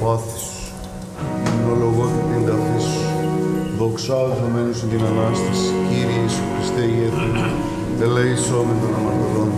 πάθη σου. Υμνολογώ και την ταφή σου. Δοξάζομένου στην Ανάσταση, Κύριε Ιησού Χριστέ Ιερού, ελέησόμεν των αμαρτωλών.